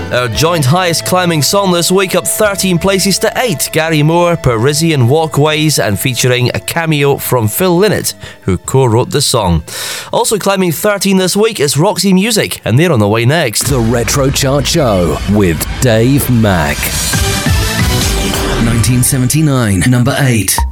Our joint highest climbing song this week, up 13 places to 8. Gary Moore, Parisian Walkways, and featuring a cameo from Phil Lynott, who co-wrote the song. Also climbing 13 this week is Roxy Music, and they're on the way next. The Retro Chart Show with Dave Mack. 1979, number 8.